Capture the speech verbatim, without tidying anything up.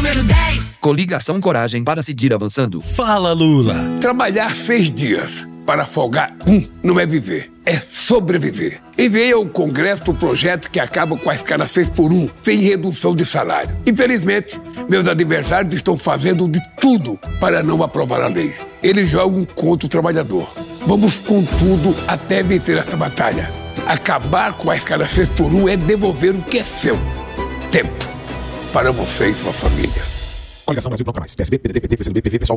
número dez. Coligação Coragem para seguir avançando. Fala, Lula. Trabalhar seis dias para folgar um não é viver, é sobreviver. Enviei ao Congresso o projeto que acaba com a escala seis por um, sem redução de salário. Infelizmente, meus adversários estão fazendo de tudo para não aprovar a lei. Eles jogam contra o trabalhador. Vamos com tudo até vencer essa batalha. Acabar com a escala seis por um é devolver o que é seu. Tempo para você e sua família. Coligação Brasil Bloco Mais. P S B, P D T, P T, P C do B, P V, PSOL.